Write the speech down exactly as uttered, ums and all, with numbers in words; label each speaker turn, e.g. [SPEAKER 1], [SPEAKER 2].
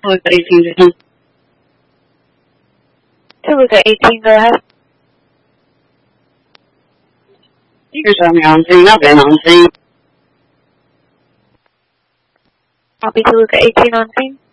[SPEAKER 1] Look at eighteen, Jason.
[SPEAKER 2] To look at eighteen, go ahead.
[SPEAKER 1] You can show me on scene. I've been on scene.
[SPEAKER 2] Copy to look at eighteen on scene.